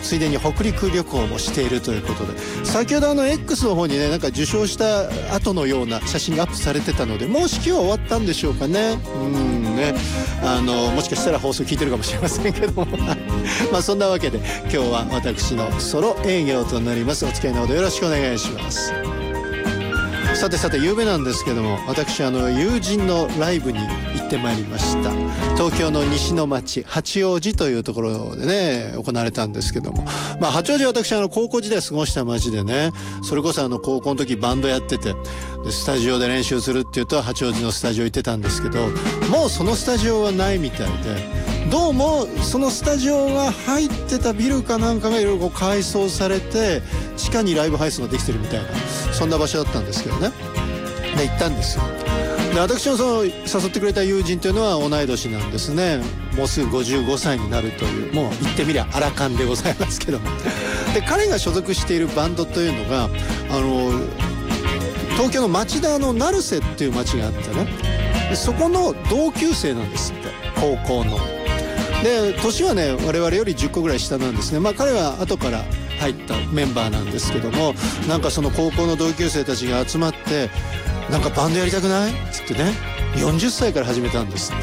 ついでに北陸旅行もしているということで、先ほどX の方にねなんか受賞した後のような写真がアップされてたので、もう式は終わったんでしょうかね。ね、もしかしたら放送聞いてるかもしれませんけどもまあそんなわけで今日は私のソロ営業となります。お付き合いのほどよろしくお願いします。さてさて、夕べなんですけども、私友人のライブに行ってまいりました。東京の西の町八王子というところでね行われたんですけども、まあ八王子は私高校時代過ごした町でね、それこそ高校の時バンドやってて、でスタジオで練習するっていうと八王子のスタジオ行ってたんですけど、もうそのスタジオはないみたいで、どうもそのスタジオが入ってたビルかなんかがいろいろ改装されて地下にライブハウスができてるみたいな、そんな場所だったんですけどね。で行ったんですよ。で私のその誘ってくれた友人というのは同い年なんですね。もうすぐ55歳になるという、もう言ってみりゃアラカンでございますけども、で彼が所属しているバンドというのが東京の町田の成瀬っていう町があってね、でそこの同級生なんですって、高校の。で年はね我々より10個ぐらい下なんですね。まあ彼は後から入ったメンバーなんですけども、なんかその高校の同級生たちが集まって、なんかバンドやりたくないっつってね、40歳から始めたんですって、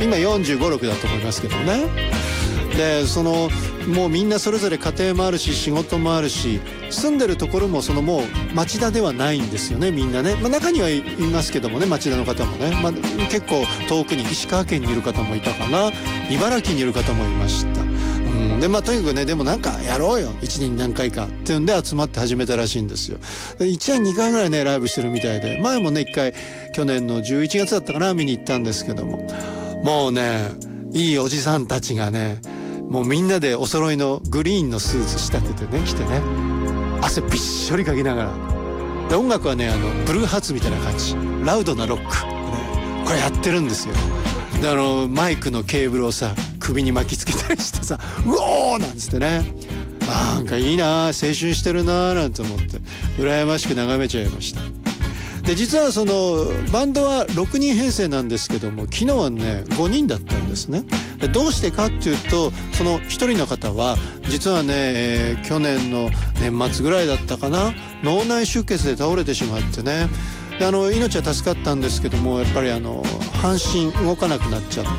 今45、6だと思いますけどね。でもうみんなそれぞれ家庭もあるし仕事もあるし、住んでるところももう町田ではないんですよね、みんなね。まあ中にはいますけどもね、町田の方もね、まあ結構遠くに石川県にいる方もいたかな、茨城にいる方もいました。でまあとにかくね、でもなんかやろうよ1年に何回かっていうんで集まって始めたらしいんですよ。で1年2回ぐらいねライブしてるみたいで、前もね1回去年の11月だったかな見に行ったんですけども、もうねいいおじさんたちがね、もうみんなでお揃いのグリーンのスーツ仕立ててね着てね、汗びっしょりかきながら、で音楽はねブルーハーツみたいな感じ、ラウドなロック、ね、これやってるんですよ。でマイクのケーブルをさ首に巻きつけたりしてさ、うおーなんつってね、なんかいいな、青春してるななんて思って羨ましく眺めちゃいました。で実はそのバンドは6人編成なんですけども、昨日はね5人だったんですね。でどうしてかっていうと、その1人の方は実はね、去年の年末ぐらいだったかな、脳内出血で倒れてしまってね、で命は助かったんですけども、やっぱり半身動かなくなっちゃって、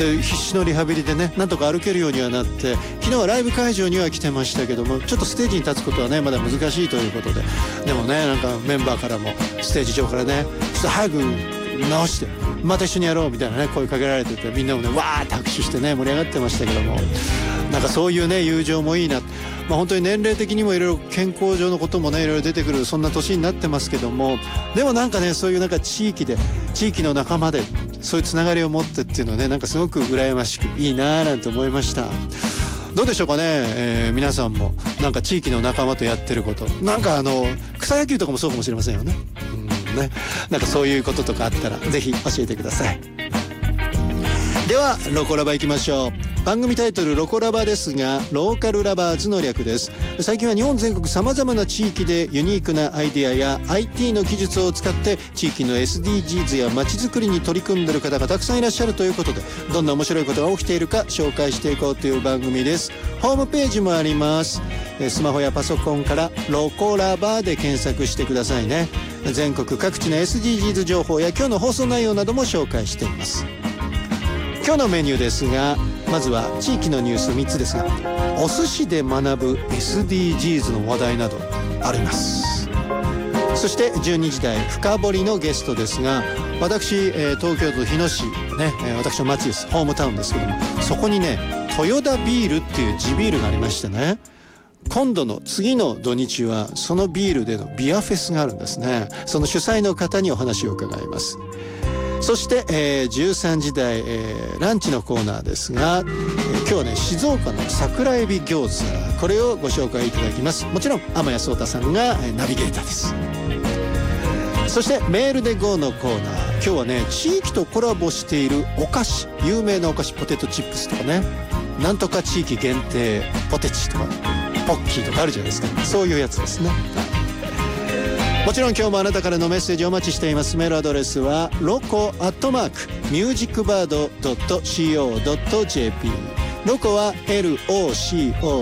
で必死のリハビリでねなんとか歩けるようにはなって、昨日はライブ会場には来てましたけども、ちょっとステージに立つことはねまだ難しいということで、でもねなんかメンバーからもステージ上からねちょっと早く直してまた一緒にやろうみたいなね声かけられてて、みんなもねわーって拍手してね盛り上がってましたけども、なんかそういうね友情もいいな。まあ本当に年齢的にもいろいろ健康上のこともねいろいろ出てくるそんな年になってますけども、でもなんかねそういうなんか地域の仲間でそういうつながりを持ってっていうのはねなんかすごく羨ましくいいなーなんて思いました。どうでしょうかね、皆さんもなんか地域の仲間とやってること、なんか草野球とかもそうかもしれませんよね。ね、なんかそういうこととかあったらぜひ教えてください。ではロコラバ行きましょう。番組タイトルロコラバですが、ローカルラバーズの略です。最近は日本全国様々な地域でユニークなアイデアや IT の技術を使って地域の SDGs や街づくりに取り組んでいる方がたくさんいらっしゃるということで、どんな面白いことが起きているか紹介していこうという番組です。ホームページもあります。スマホやパソコンからロコラバで検索してくださいね。全国各地の SDGs 情報や今日の放送内容なども紹介しています。今日のメニューですが、まずは地域のニュース3つですが、お寿司で学ぶ SDGs の話題などあります。そして12時台深掘りのゲストですが、私、東京都日野市ね、私の町です、ホームタウンですけども、そこにね豊田ビールっていう地ビールがありましてね、今度の次の土日はそのビールでのビアフェスがあるんですね。その主催の方にお話を伺います。そして、13時台、ランチのコーナーですが、今日はね静岡の桜エビ餃子、これをご紹介いただきます。もちろん天谷壮太さんが、ナビゲーターです。そしてメールで GO のコーナー、今日はね地域とコラボしているお菓子、有名なお菓子、ポテトチップスとかね、なんとか地域限定ポテチとかポッキーとかあるじゃないですか、そういうやつですね。もちろん今日もあなたからのメッセージお待ちしています。メールアドレスはloco@musicbird.co.jp、 ロコは LOCO